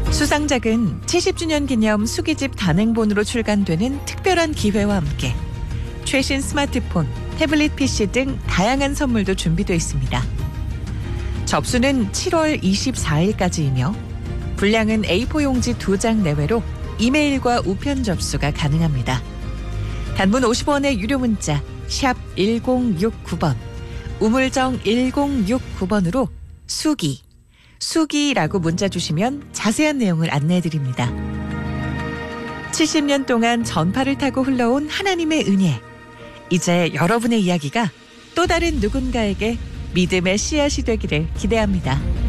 수상작은 70주년 기념 수기집 단행본으로 출간되는 특별한 기회와 함께 최신 스마트폰, 태블릿 PC 등 다양한 선물도 준비되어 있습니다. 접수는 7월 24일까지이며 분량은 A4 용지 2장 내외로 이메일과 우편 접수가 가능합니다. 단문 50원의 유료 문자 샵 1069번, 우물정 1069번으로 수기라고 문자 주시면 자세한 내용을 안내해드립니다. 70년 동안 전파를 타고 흘러온 하나님의 은혜. 이제 여러분의 이야기가 또 다른 누군가에게 믿음의 씨앗이 되기를 기대합니다.